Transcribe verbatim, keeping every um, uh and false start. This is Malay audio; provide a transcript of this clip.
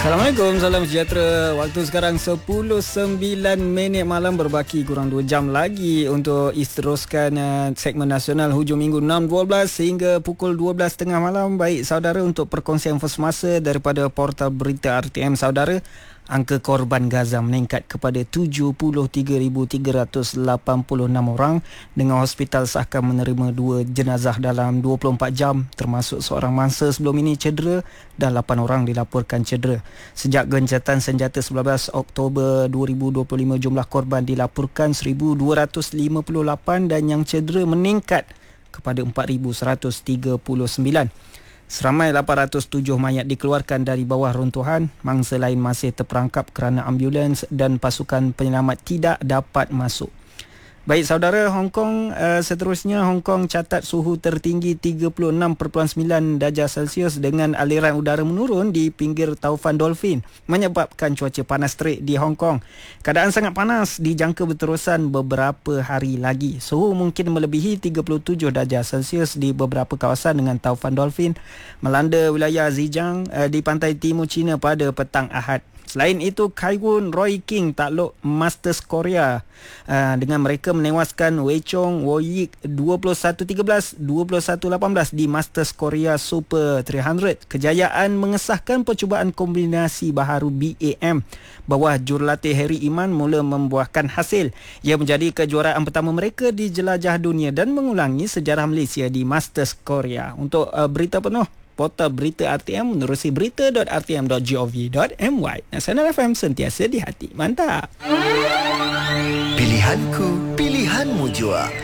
Assalamualaikum, salam sejahtera. Waktu sekarang sepuluh sembilan minit malam, berbaki kurang dua jam lagi untuk diteruskan uh, segmen nasional hujung minggu enam dua belas sehingga pukul dua belas tiga puluh malam. Baik saudara, untuk perkongsian first masa daripada portal berita R T M saudara, angka korban Gaza meningkat kepada tujuh puluh tiga ribu tiga ratus lapan puluh enam orang dengan hospital sahkan menerima dua jenazah dalam dua puluh empat jam, termasuk seorang mangsa sebelum ini cedera dan lapan orang dilaporkan cedera. Sejak gencatan senjata sembilan belas Oktober dua ribu dua puluh lima, jumlah korban dilaporkan seribu dua ratus lima puluh lapan dan yang cedera meningkat kepada empat ribu seratus tiga puluh sembilan. Seramai lapan ratus tujuh mayat dikeluarkan dari bawah runtuhan, mangsa lain masih terperangkap kerana ambulans dan pasukan penyelamat tidak dapat masuk. Baik saudara, Hong Kong uh, seterusnya, Hong Kong catat suhu tertinggi tiga puluh enam perpuluhan sembilan darjah Celsius dengan aliran udara menurun di pinggir Taufan Dolphin menyebabkan cuaca panas terik di Hong Kong. Keadaan sangat panas dijangka berterusan beberapa hari lagi. Suhu mungkin melebihi tiga puluh tujuh darjah Celsius di beberapa kawasan dengan Taufan Dolphin melanda wilayah Zhejiang uh, di pantai timur China pada petang Ahad. Selain itu, Kaiwun Roy King takluk Masters Korea uh, dengan mereka menewaskan Wei Chong Wo Yik dua puluh satu tiga belas, dua puluh satu lapan belas di Masters Korea Super tiga ratus. Kejayaan mengesahkan percubaan kombinasi baharu B A M bawah jurulatih Harry Iman mula membuahkan hasil. Ia menjadi kejuaraan pertama mereka di jelajah dunia dan mengulangi sejarah Malaysia di Masters Korea. Untuk uh, berita penuh, portal berita R T M menerusi berita dot r t m dot gov dot m y. Nasional F M, sentiasa di hati. Mantap. Pilihanku, pilihanmu jua.